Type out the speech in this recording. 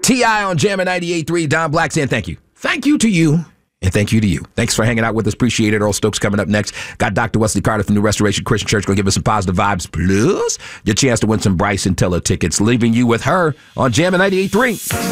T.I. on Jammin' 98.3. Don Black saying thank you. Thank you to you. And thank you to you. Thanks for hanging out with us. Appreciate it. Earl Stokes coming up next. Got Dr. Wesley Carter from New Restoration Christian Church going to give us some positive vibes. Plus, your chance to win some Bryson Tiller tickets. Leaving you with her on Jammin' 98.3.